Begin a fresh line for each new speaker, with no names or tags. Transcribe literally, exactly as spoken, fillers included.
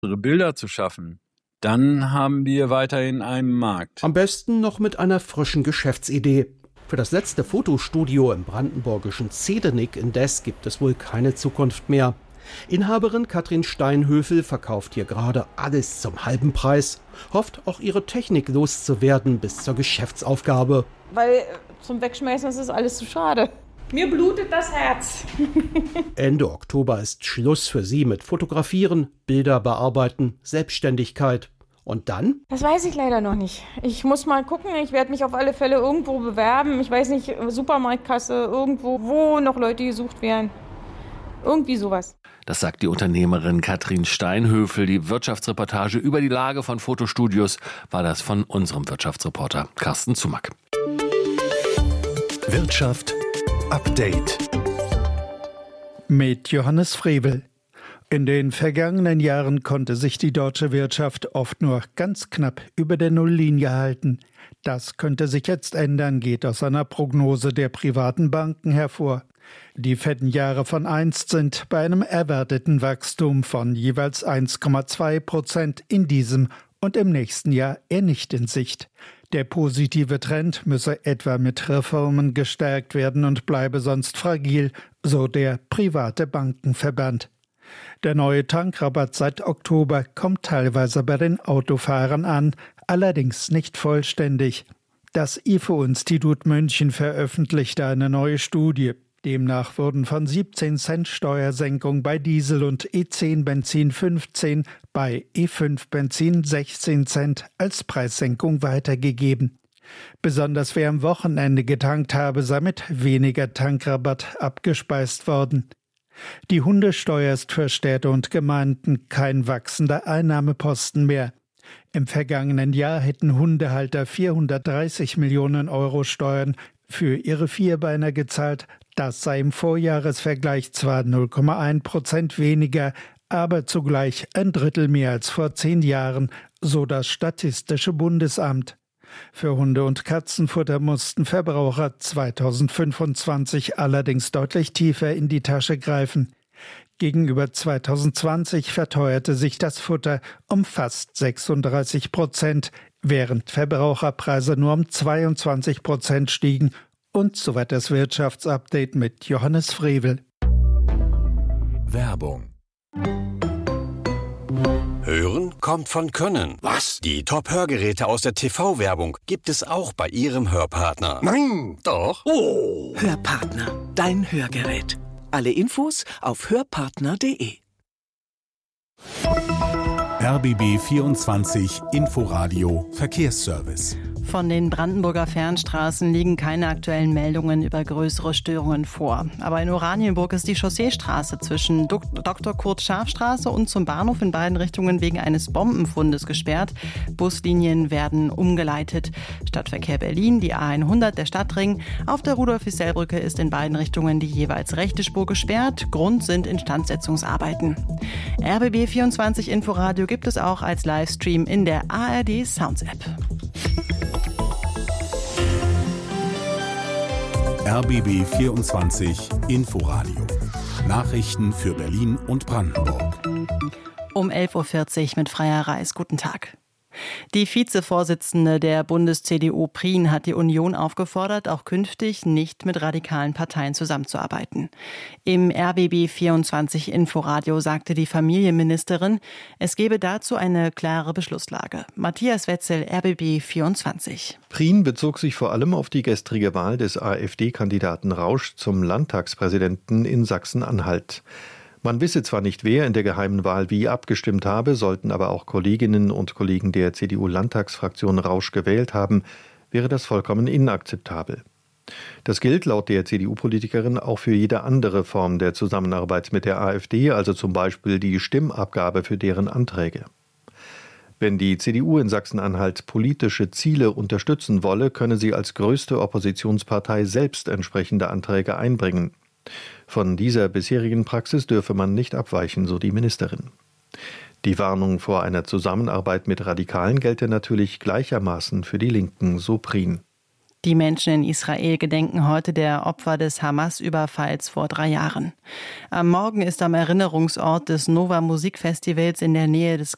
Bilder zu schaffen, dann haben wir weiterhin einen Markt.
Am besten noch mit einer frischen Geschäftsidee. Für das letzte Fotostudio im brandenburgischen Zedenik indes gibt es wohl keine Zukunft mehr. Inhaberin Katrin Steinhöfel verkauft hier gerade alles zum halben Preis, hofft auch ihre Technik loszuwerden bis zur Geschäftsaufgabe.
Weil zum Wegschmeißen ist das alles zu schade. Mir blutet das Herz.
Ende Oktober ist Schluss für sie mit Fotografieren, Bilder bearbeiten, Selbstständigkeit. Und dann?
Das weiß ich leider noch nicht. Ich muss mal gucken. Ich werde mich auf alle Fälle irgendwo bewerben. Ich weiß nicht, Supermarktkasse, irgendwo, wo noch Leute gesucht werden. Irgendwie sowas.
Das sagt die Unternehmerin Katrin Steinhöfel. Die Wirtschaftsreportage über die Lage von Fotostudios war das von unserem Wirtschaftsreporter Carsten Zumack.
Wirtschaft Update
mit Johannes Frevel. In den vergangenen Jahren konnte sich die deutsche Wirtschaft oft nur ganz knapp über der Nulllinie halten. Das könnte sich jetzt ändern, geht aus einer Prognose der privaten Banken hervor. Die fetten Jahre von einst sind bei einem erwarteten Wachstum von jeweils eins Komma zwei Prozent in diesem und im nächsten Jahr eher nicht in Sicht. Der positive Trend müsse etwa mit Reformen gestärkt werden und bleibe sonst fragil, so der private Bankenverband. Der neue Tankrabatt seit Oktober kommt teilweise bei den Autofahrern an, allerdings nicht vollständig. Das I F O-Institut München veröffentlichte eine neue Studie. Demnach wurden von siebzehn Cent Steuersenkung bei Diesel und E zehn Benzin fünfzehn, bei E fünf Benzin sechzehn Cent als Preissenkung weitergegeben. Besonders wer am Wochenende getankt habe, sei mit weniger Tankrabatt abgespeist worden. Die Hundesteuer ist für Städte und Gemeinden kein wachsender Einnahmeposten mehr. Im vergangenen Jahr hätten Hundehalter vierhundertdreißig Millionen Euro Steuern für ihre Vierbeiner gezahlt. Das sei im Vorjahresvergleich zwar null Komma eins Prozent weniger, aber zugleich ein Drittel mehr als vor zehn Jahren, so das Statistische Bundesamt. Für Hunde- und Katzenfutter mussten Verbraucher zweitausendfünfundzwanzig allerdings deutlich tiefer in die Tasche greifen. Gegenüber zweitausendzwanzig verteuerte sich das Futter um fast sechsunddreißig Prozent, während Verbraucherpreise nur um zweiundzwanzig Prozent stiegen. Und soweit das Wirtschaftsupdate mit Johannes Frevel.
Werbung. Hören kommt von Können. Was? Die Top-Hörgeräte aus der T V-Werbung gibt es auch bei Ihrem Hörpartner. Nein, doch. Oh.
Hörpartner, dein Hörgerät. Alle Infos auf hörpartner punkt de.
R B B vierundzwanzig Inforadio Verkehrsservice.
Von den Brandenburger Fernstraßen liegen keine aktuellen Meldungen über größere Störungen vor. Aber in Oranienburg ist die Chausseestraße zwischen Doktor Kurt-Scharf-Straße und zum Bahnhof in beiden Richtungen wegen eines Bombenfundes gesperrt. Buslinien werden umgeleitet. Stadtverkehr Berlin, die A hundert, der Stadtring. Auf der Rudolf-Isell-Brücke ist in beiden Richtungen die jeweils rechte Spur gesperrt. Grund sind Instandsetzungsarbeiten. R B B vierundzwanzig Inforadio gibt es auch als Livestream in der A R D Sounds App.
R B B vierundzwanzig Inforadio. Nachrichten für Berlin und Brandenburg.
Um elf Uhr vierzig mit Freier Reis. Guten Tag. Die Vizevorsitzende der Bundes-C D U Prien hat die Union aufgefordert, auch künftig nicht mit radikalen Parteien zusammenzuarbeiten. Im R B B vierundzwanzig Inforadio sagte die Familienministerin, es gebe dazu eine klare Beschlusslage. Matthias Wetzel, R B B vierundzwanzig.
Prien bezog sich vor allem auf die gestrige Wahl des AfD-Kandidaten Rausch zum Landtagspräsidenten in Sachsen-Anhalt. Man wisse zwar nicht, wer in der geheimen Wahl wie abgestimmt habe, sollten aber auch Kolleginnen und Kollegen der C D U-Landtagsfraktion Rausch gewählt haben, wäre das vollkommen inakzeptabel. Das gilt laut der C D U-Politikerin auch für jede andere Form der Zusammenarbeit mit der AfD, also zum Beispiel die Stimmabgabe für deren Anträge. Wenn die C D U in Sachsen-Anhalt politische Ziele unterstützen wolle, könne sie als größte Oppositionspartei selbst entsprechende Anträge einbringen. Von dieser bisherigen Praxis dürfe man nicht abweichen, so die Ministerin. Die Warnung vor einer Zusammenarbeit mit Radikalen gelte natürlich gleichermaßen für die Linken, so Prien.
Die Menschen in Israel gedenken heute der Opfer des Hamas-Überfalls vor drei Jahren. Am Morgen ist am Erinnerungsort des Nova Musikfestivals in der Nähe des